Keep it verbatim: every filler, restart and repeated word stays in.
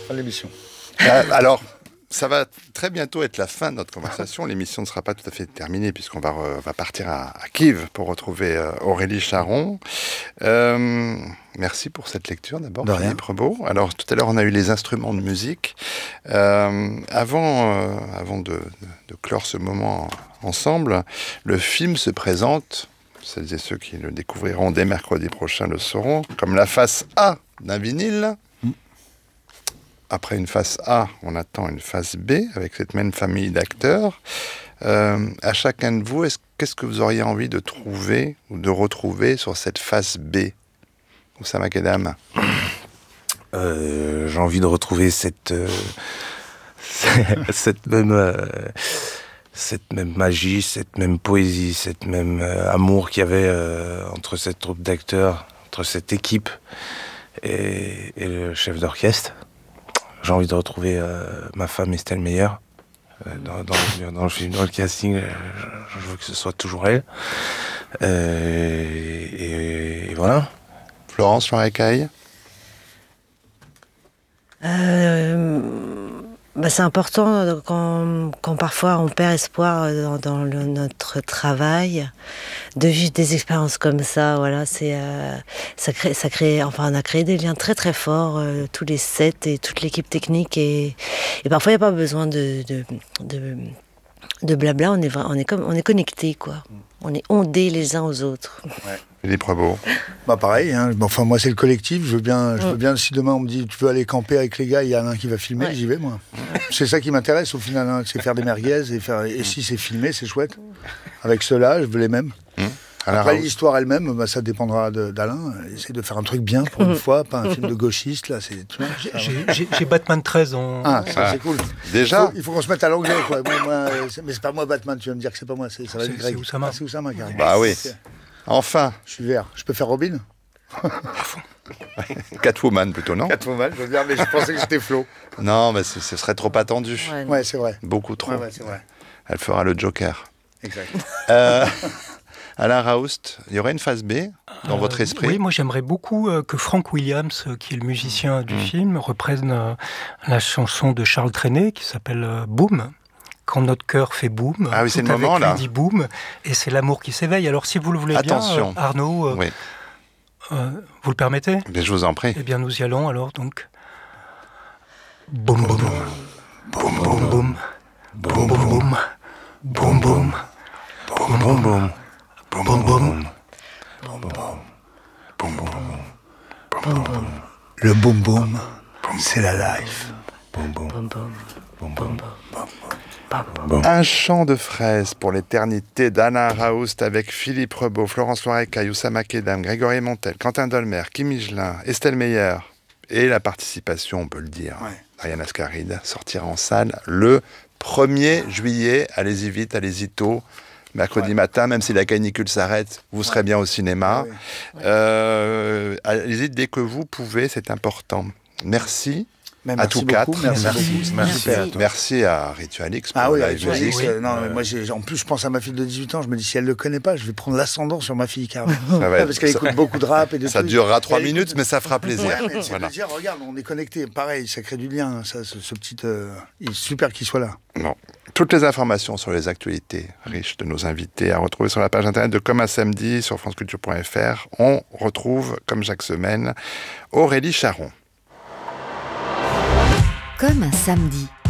Fin de l'émission. Euh, alors, ça va très bientôt être la fin de notre conversation. L'émission ne sera pas tout à fait terminée puisqu'on va, re, va partir à, à Kiev pour retrouver euh, Aurélie Charon. Euh, merci pour cette lecture d'abord, Philippe Rebaud. Alors, tout à l'heure, on a eu les instruments de musique. Euh, avant euh, avant de, de, de clore ce moment ensemble, le film se présente, celles et ceux qui le découvriront dès mercredi prochain le sauront, comme la face A d'un vinyle. Après une face A, on attend une face B avec cette même famille d'acteurs. Euh, à chacun de vous, est-ce, qu'est-ce que vous auriez envie de trouver ou de retrouver sur cette face B, Oussama Kedam? euh, J'ai envie de retrouver cette, euh, cette même... Euh, cette même magie, cette même poésie, cette même euh, amour qu'il y avait euh, entre cette troupe d'acteurs, entre cette équipe et, et le chef d'orchestre. J'ai envie de retrouver euh, ma femme Estelle Meyer euh, dans, dans, le, dans le film, dans le casting. Je, je veux que ce soit toujours elle. Euh, et, et voilà. Florence Loirecaille. Euh, bah c'est important quand, quand parfois on perd espoir dans, dans le, notre travail, de vivre des expériences comme ça. Voilà, c'est euh, ça crée, ça crée, enfin, on a créé des liens très très forts, euh, tous les sets et toute l'équipe technique, et, et parfois il n'y a pas besoin de, de, de, de blabla. On est, on est comme, on est connectés, quoi. On est ondés les uns aux autres. Ouais. Philippe Rebaud. Bah pareil, hein. Enfin moi c'est le collectif, je veux bien, je veux bien si demain on me dit tu veux aller camper avec les gars, il y en a un qui va filmer, ouais. J'y vais moi. C'est ça qui m'intéresse au final, hein. C'est faire des merguez et faire, et si c'est filmé, c'est chouette. Avec ceux-là, je veux les mêmes. Mmh. Après l'histoire elle-même, bah, ça dépendra de, d'Alain. Essaye de faire un truc bien pour une fois, pas un film de gauchiste là. C'est, tu vois, j'ai, j'ai, j'ai Batman treize en. Ah ça ah. c'est cool. Déjà. Il faut, il faut qu'on se mette à l'anglais quoi. Moi, moi, c'est, mais c'est pas moi Batman, tu vas me dire que c'est pas moi, c'est, ça va être Greg. C'est Oussama. Ah, c'est Oussama carrément. Bah oui. C'est... Enfin. Je suis vert. Je peux faire Robin? Catwoman plutôt, non? Catwoman, je veux dire, mais je pensais que c'était Flo. Non, mais ce, ce serait trop attendu. Ouais, ouais, c'est vrai. Beaucoup trop. Ouais, ouais, c'est vrai. Elle fera le Joker. Exact. Euh, Alain Raoust, il y aurait une phase B dans euh, votre esprit? Oui, moi j'aimerais beaucoup euh, que Frank Williams, euh, qui est le musicien du mmh. film, reprenne euh, la chanson de Charles Trenet qui s'appelle euh, Boom. Quand notre cœur fait boum, ah oui, c'est le moment là. Dit boum, et c'est l'amour qui s'éveille. Alors si vous le voulez Attention. bien, euh, Arnaud, euh, oui. euh, vous le permettez? Mais je vous en prie. Eh bien, nous y allons alors donc. Boum boum boum boum boum boum boum boum boum boum boum boum boum boum boum boum boum. Le boum boum, c'est la life. Boum boum boum boum boum boum. Bon. Un chant de fraises pour l'éternité d'Alain Raoust avec Philippe Rebaud, Florence Loirecaille, Oussama Kedam, Grégory Montel, Quentin Dolmer, Kim Higelin, Estelle Meyer et la participation, on peut le dire, ouais. Ariane Ascaride sortira en salle le premier juillet. Allez-y vite, allez-y tôt. Mercredi ouais. matin, même si la canicule s'arrête, vous serez ouais. bien au cinéma. Ouais, ouais. Euh, allez-y dès que vous pouvez, c'est important. Merci. Même à tous beaucoup, quatre. Merci, merci, merci, merci, merci, à, merci à Ritualix pour ah oui, la Ritualix, musique. Euh, non, mais moi, j'ai, en plus, je pense à ma fille de dix-huit ans. Je me dis, si elle ne le connaît pas, je vais prendre l'ascendant sur ma fille. Car... Ça va être, parce qu'elle ça, écoute beaucoup de rap et de ça trucs. durera trois elle minutes, écoute... mais ça fera plaisir. Ouais, mais voilà. Plaisir, regarde, on est connectés. Pareil, ça crée du lien. Ça, ce, ce petit, euh, il est super qu'il soit là. Bon. Toutes les informations sur les actualités riches de nos invités à retrouver sur la page internet de Comme un samedi sur franceculture point f r. On retrouve, comme chaque semaine, Aurélie Charon. Comme un samedi.